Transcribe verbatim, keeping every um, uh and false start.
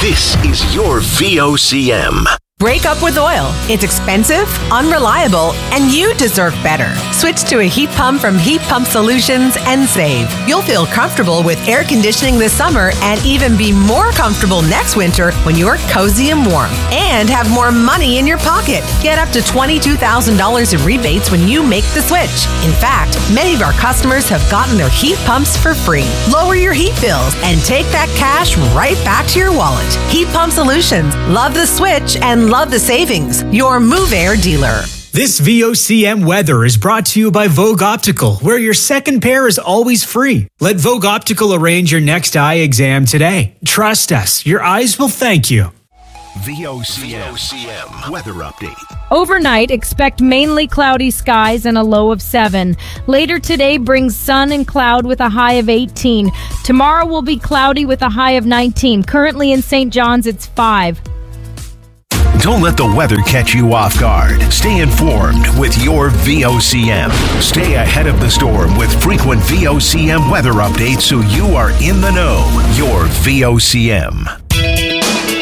This is your V O C M. Break up with oil. It's expensive, unreliable, and you deserve better. Switch to a heat pump from Heat Pump Solutions and save. You'll feel comfortable with air conditioning this summer and even be more comfortable next winter when you're cozy and warm. And have more money in your pocket. Get up to twenty-two thousand dollars in rebates when you make the switch. In fact, many of our customers have gotten their heat pumps for free. Lower your heat bills and take that cash right back to your wallet. Heat Pump Solutions. Love the switch and love the savings. Your Move Air dealer. This V O C M weather is brought to you by Vogue Optical, where your second pair is always free. Let Vogue Optical arrange your next eye exam today. Trust us, your eyes will thank you. V O C M weather update. Overnight, expect mainly cloudy skies and a low of seven. Later today brings sun and cloud with a high of eighteen. Tomorrow will be cloudy with a high of nineteen. Currently in Saint John's, it's five. Don't let the weather catch you off guard. Stay informed with your V O C M. Stay ahead of the storm with frequent V O C M weather updates so you are in the know. Your V O C M.